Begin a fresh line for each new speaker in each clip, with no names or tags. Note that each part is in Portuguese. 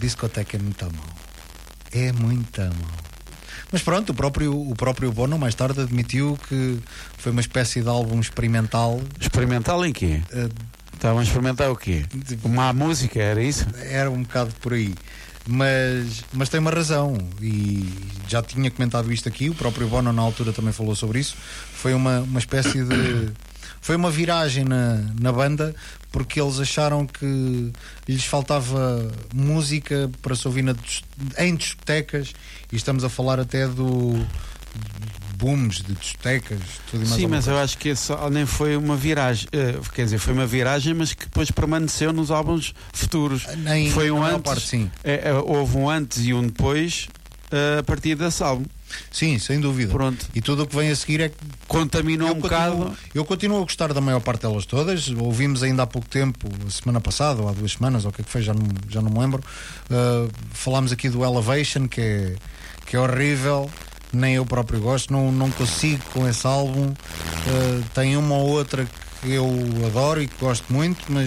discoteca é muito mal. É muito mal. Mas pronto, o próprio Bono mais tarde admitiu que foi uma espécie de álbum experimental.
Experimental em quê? Estavam a experimentar o quê? Uma música, era isso?
Era um bocado por aí. Mas tem uma razão, e já tinha comentado isto aqui, o próprio Bono na altura também falou sobre isso. Foi uma espécie de... Foi uma viragem na banda, porque eles acharam que lhes faltava música para se ouvir em discotecas, e estamos a falar até do booms de discotecas, tudo e mais.
Sim, mas
coisa.
eu acho que esse nem foi uma viragem, quer dizer, foi uma viragem, mas que depois permaneceu nos álbuns futuros. Foi um antes,
parte, sim.
Houve um antes e um depois a partir desse álbum.
Sim, sem dúvida.
Pronto.
E tudo o que vem a seguir é que
contaminou um bocado.
Eu continuo a gostar da maior parte delas todas. Ouvimos ainda há pouco tempo, a semana passada, ou há 2 semanas, ou o que é que foi, já não me lembro. Falámos aqui do Elevation, que é horrível. Nem eu próprio gosto, não consigo com esse álbum. Tem uma ou outra que eu adoro e que gosto muito, mas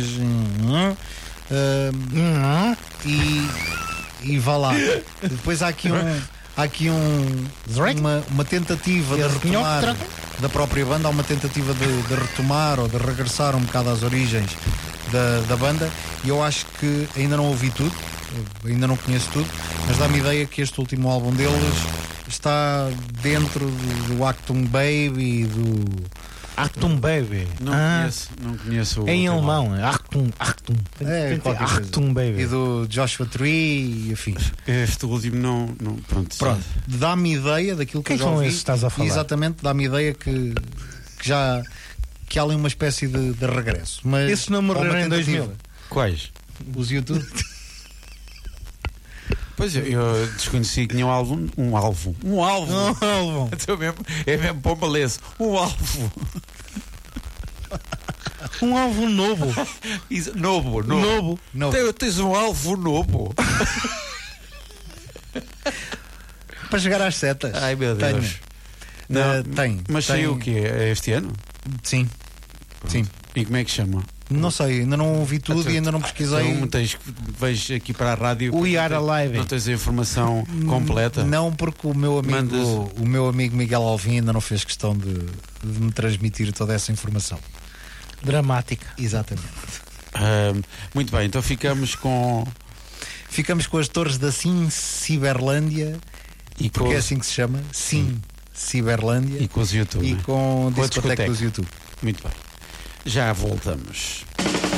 e vá lá. Depois há aqui uma tentativa de retomar da própria banda, há uma tentativa de retomar ou de regressar um bocado às origens da banda, e eu acho que ainda não ouvi tudo, ainda não conheço tudo, mas dá-me ideia que este último álbum deles está dentro do Achtung Baby, do
Achtung Baby.
Não conheço.
Em alemão, Achtung. Achtung Baby.
E do Joshua Tree e afins.
Este último não pronto.
Dá-me ideia daquilo que eu já ouvi.
Estás a falar?
Exatamente, dá-me ideia que há ali uma espécie de regresso. Mas
esses não morreram em 2000.
Quais?
Os YouTube.
Pois eu desconheci que tinha um álbum. É mesmo pombalês. Um álbum.
Um alvo novo.
Novo. Tens um alvo novo.
Para chegar às setas.
Ai, meu Deus.
Tem.
Mas saiu o quê? Este ano?
Sim.
Pronto.
Sim.
E como é que chama?
Não sei, ainda não ouvi tudo e ainda não pesquisei.
Então vejo aqui para a rádio.
We Are Alive.
Não tens a informação completa?
Não, porque o meu amigo Miguel Alvim ainda não fez questão de me transmitir toda essa informação.
Dramática.
Exatamente.
Muito bem, então ficamos com
as torres da Sim Ciberlândia, porque é assim que se chama, Sim Ciberlândia,
e com os YouTube,
e com
a
discoteca dos YouTube.
Muito bem, já voltamos.